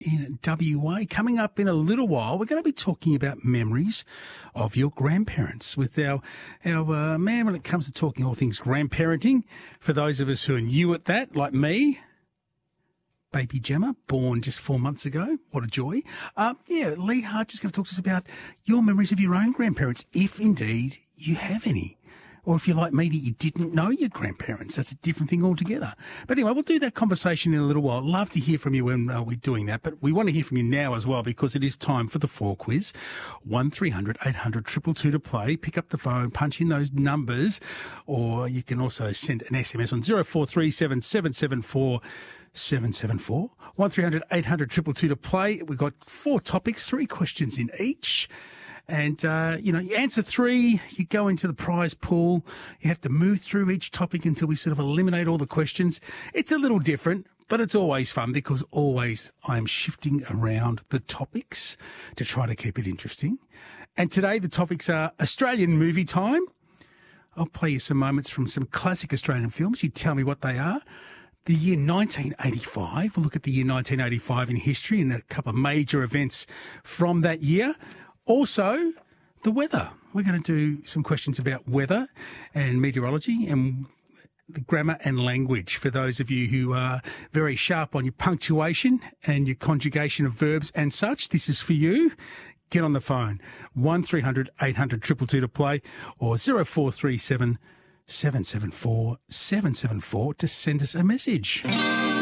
in WA. Coming up in a little while, we're going to be talking about memories of your grandparents with our man when it comes to talking all things grandparenting. For those of us who are new at that, like me, baby Gemma, born just 4 months ago. What a joy. Lee Hart is going to talk to us about your memories of your own grandparents, if indeed you have any. Or if you're like me, that you didn't know your grandparents. That's a different thing altogether. But anyway, we'll do that conversation in a little while. Love to hear from you when we're doing that. But we want to hear from you now as well, because it is time for the 4 quiz. 1300 800 222 to play. Pick up the phone, punch in those numbers, or you can also send an SMS on 0437 774 774. 1300 800 222 to play. We've got 4 topics, 3 questions in each. And, you answer 3, you go into the prize pool. You have to move through each topic until we sort of eliminate all the questions. It's a little different, but it's always fun because always I am shifting around the topics to try to keep it interesting. And today the topics are Australian movie time. I'll play you some moments from some classic Australian films. You tell me what they are. The year 1985. We'll look at the year 1985 in history and a couple of major events from that year. Also, the weather. We're going to do some questions about weather and meteorology and the grammar and language. For those of you who are very sharp on your punctuation and your conjugation of verbs and such, this is for you. Get on the phone. 1300 800 222 to play, or 0437 774 774 to send us a message.